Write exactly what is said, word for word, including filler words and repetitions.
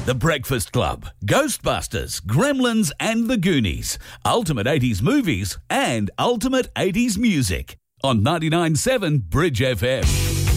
The Breakfast Club, Ghostbusters, Gremlins and The Goonies, Ultimate eighties Movies and Ultimate eighties Music on ninety-nine point seven Bridge F M.